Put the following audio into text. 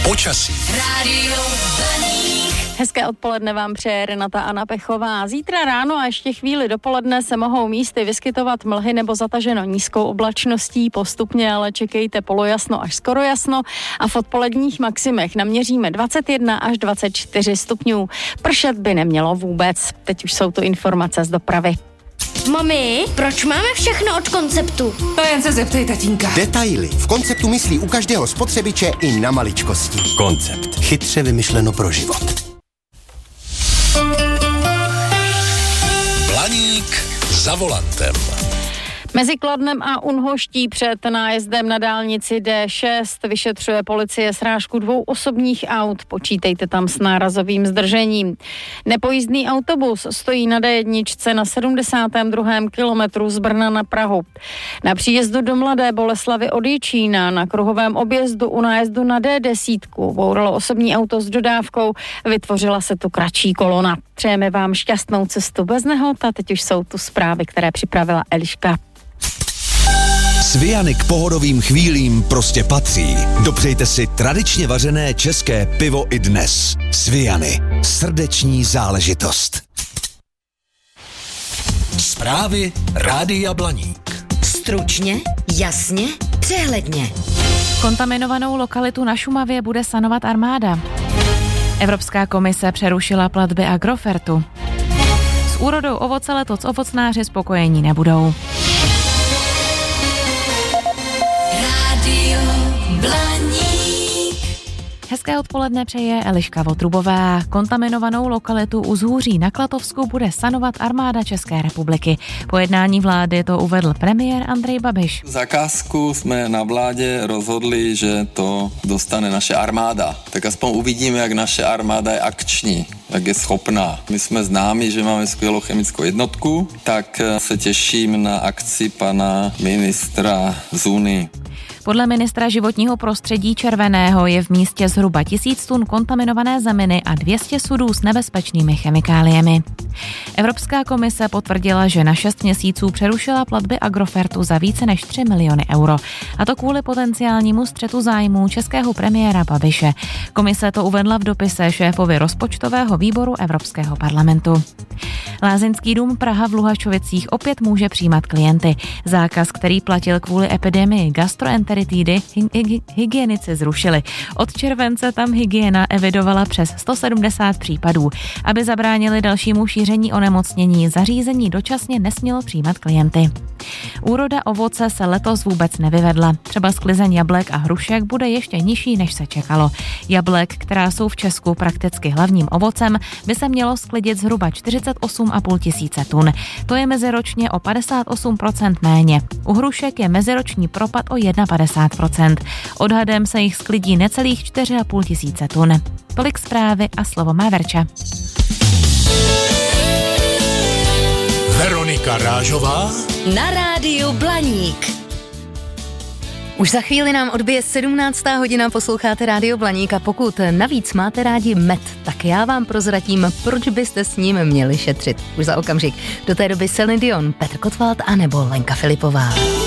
Počasí. Rádio Blaník. Hezké odpoledne vám přeje Renata Anna Pechová. Zítra ráno a ještě chvíli dopoledne se mohou místy vyskytovat mlhy nebo zataženo nízkou oblačností. Postupně ale čekejte polojasno až skoro jasno a v odpoledních maximech naměříme 21 až 24 stupňů. Pršet by nemělo vůbec. Teď už jsou to informace z dopravy. Mami, proč máme všechno od Konceptu? To jen se zeptej tatínka. Detaily. V Konceptu myslí u každého spotřebiče i na maličkosti. Koncept. Chytře vymyšleno pro život. Blaník za volantem. Mezi Kladnem a Unhoští před nájezdem na dálnici D6 vyšetřuje policie srážku 2 osobních aut. Počítejte tam s nárazovým zdržením. Nepojízdný autobus stojí na D1 na 72. kilometru z Brna na Prahu. Na příjezdu do Mladé Boleslavi od Jičína na kruhovém objezdu u nájezdu na D10 bouralo osobní auto s dodávkou, vytvořila se tu kratší kolona. Přejeme vám šťastnou cestu bez nehod a teď už jsou tu zprávy, které připravila Eliška. Sviany k pohodovým chvílím prostě patří. Dopřejte si tradičně vařené české pivo i dnes. Sviany. Srdeční záležitost. Zprávy Rádia Blaník. Stručně, jasně, přehledně. Kontaminovanou lokalitu na Šumavě bude sanovat armáda. Evropská komise přerušila platby Agrofertu. S úrodou ovoce letos ovocnáři spokojení nebudou. Hezké odpoledne přeje Eliška Votrubová. Kontaminovanou lokalitu u Zhůří na Klatovsku bude sanovat armáda České republiky. Po jednání vlády to uvedl premiér Andrej Babiš. Zakázku jsme na vládě rozhodli, že to dostane naše armáda. Tak aspoň uvidíme, jak naše armáda je akční, jak je schopná. My jsme známi, že máme skvělou chemickou jednotku, tak se těším na akci pana ministra Zuny. Podle ministra životního prostředí Červeného je v místě zhruba 1000 tun kontaminované zeminy a 200 sudů s nebezpečnými chemikáliemi. Evropská komise potvrdila, že na 6 měsíců přerušila platby Agrofertu za více než 3 miliony euro. A to kvůli potenciálnímu střetu zájmů českého premiéra Babiše. Komise to uvedla v dopise šéfovi rozpočtového výboru Evropského parlamentu. Lázeňský dům Praha v Luhačovicích opět může přijímat klienty. Zákaz, který platil kvůli epidemii gastroenteritidy, hygienici zrušili. Od července tam hygiena evidovala přes 170 případů. Aby zabránili dalšímu šíření onemocnění, zařízení dočasně nesmělo přijímat klienty. Úroda ovoce se letos vůbec nevyvedla. Třeba sklizeň jablek a hrušek bude ještě nižší, než se čekalo. Jablek, která jsou v Česku prakticky hlavním ovocem, by se mělo sklidit zhruba 48,5 tisíce tun. To je meziročně o 58% méně. U hrušek je meziroční propad o 51%. Odhadem se jich sklidí necelých 4,5 tisíce tun. Tolik zprávy a slovo má Verča. Veronika Rážová Na rádiu Blaník. Už za chvíli nám odbije 17. hodina, posloucháte Rádio Blaník a pokud navíc máte rádi med, tak já vám prozradím, proč byste s ním měli šetřit. Už za okamžik. Do té doby Celine Dion, Petr Kottwald a nebo Lenka Filipová.